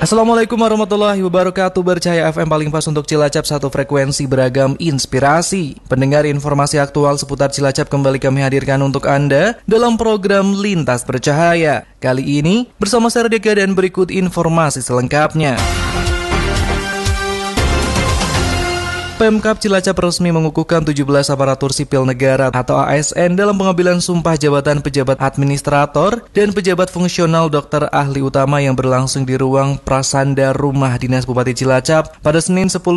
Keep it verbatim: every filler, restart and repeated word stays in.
Assalamualaikum warahmatullahi wabarakatuh. Bercahaya F M paling pas untuk Cilacap, satu frekuensi beragam inspirasi. Pendengar, informasi aktual seputar Cilacap kembali kami hadirkan untuk Anda dalam program Lintas Bercahaya. Kali ini bersama saya Radika dan berikut informasi selengkapnya. Pemkab Cilacap resmi mengukuhkan tujuh belas aparatur sipil negara atau A S N dalam pengambilan sumpah jabatan pejabat administrator dan pejabat fungsional dokter ahli utama yang berlangsung di ruang prasanda Rumah Dinas Bupati Cilacap pada Senin sepuluh